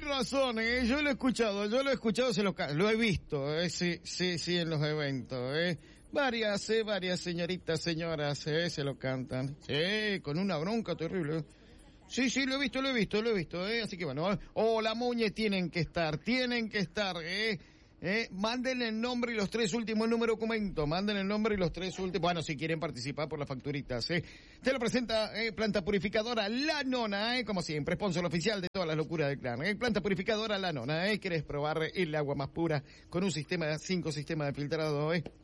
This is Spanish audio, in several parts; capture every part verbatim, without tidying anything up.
razón, eh, yo lo he escuchado, yo lo he escuchado, se lo, lo he visto, eh, sí, sí, sí, en los eventos, eh. Varias, eh, varias señoritas, señoras, eh, se lo cantan, sí, con una bronca terrible. Sí, sí, lo he visto, lo he visto, lo he visto, eh, así que bueno, eh. Oh, la Muñe tienen que estar, tienen que estar, eh. Eh, manden el nombre y los tres últimos números documento, manden el nombre y los tres últimos, bueno, si quieren participar por las facturitas, eh. Te lo presenta, eh, Planta Purificadora La Nona, eh, como siempre, sponsor oficial de todas las locuras del clan, eh. Planta Purificadora La Nona, eh, quieres probar el agua más pura con un sistema, cinco sistemas de filtrado, eh.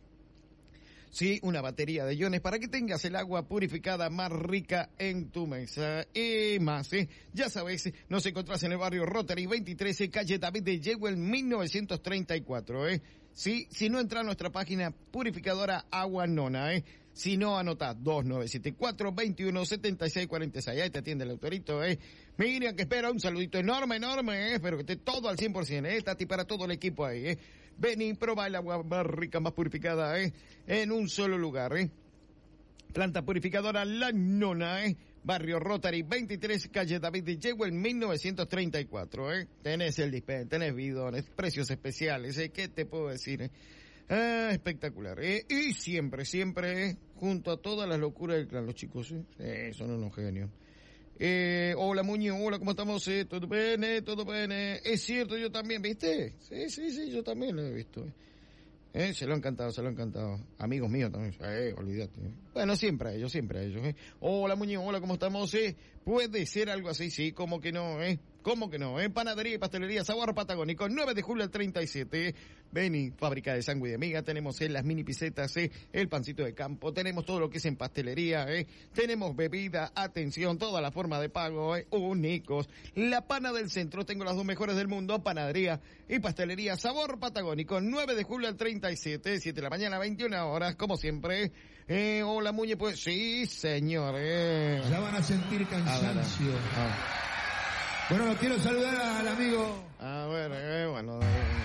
Sí, una batería de iones para que tengas el agua purificada más rica en tu mesa. Y más, ¿eh? Ya sabes, nos encontrás en el barrio Rotary veintitrés, calle David de Yewell, mil novecientos treinta y cuatro, ¿eh? Sí, si no entra a nuestra página purificadora Agua Nona, ¿eh? Si no, anota dos nueve siete cuatro, veintiuno, setenta y seis cuarenta y seis. Ahí te atiende el autorito, ¿eh? Miriam, que espera un saludito enorme, enorme, ¿eh? Espero que esté todo al cien por ciento, ¿eh? Tati, para todo el equipo ahí, ¿eh? Ven y prueba el agua más rica, más purificada, ¿eh? En un solo lugar, ¿eh? Planta Purificadora La Nona, ¿eh? Barrio Rotary veintitrés, calle David de Yewell, mil novecientos treinta y cuatro, ¿eh? Tenés el dispen, tenés bidones, precios especiales, ¿eh? ¿Qué te puedo decir, eh? Ah, espectacular, ¿eh? Y siempre, siempre, ¿eh? Junto a todas las locuras del clan, los chicos, ¿eh? Eh, son unos genios. Eh, hola Muñoz, hola, ¿cómo estamos? Eh, todo bien, eh, todo bien, eh. Es cierto, yo también, ¿viste? Sí, sí, sí, yo también lo he visto, eh. Eh, se lo han cantado, se lo han cantado. Amigos míos también, eh, olvídate. Eh. Bueno, siempre a ellos, siempre a ellos, eh. Hola Muñoz, hola, ¿cómo estamos? Eh, puede ser algo así, sí, como que no, eh. ¿Cómo que no? Eh? Panadería y pastelería Sabor Patagónico, nueve de julio al treinta y siete. Beni, fábrica de sándwich de miga. Tenemos eh, las mini pisetas, eh, el pancito de campo. Tenemos todo lo que es en pastelería, eh. Tenemos bebida, atención, toda la forma de pago, eh, únicos. La pana del centro, tengo las dos mejores del mundo. Panadería y pastelería Sabor Patagónico, nueve de julio al treinta y siete, siete de la mañana, veintiuna horas, como siempre. Eh, hola Muñe, pues sí, señor. Eh. Ya van a sentir cansancio. Ah, Bueno, lo quiero saludar al amigo. A ver, eh, bueno.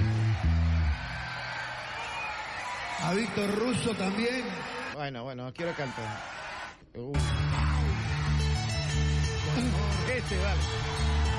A Víctor Russo también. Bueno, bueno, quiero cantar. Uh. Este, vale.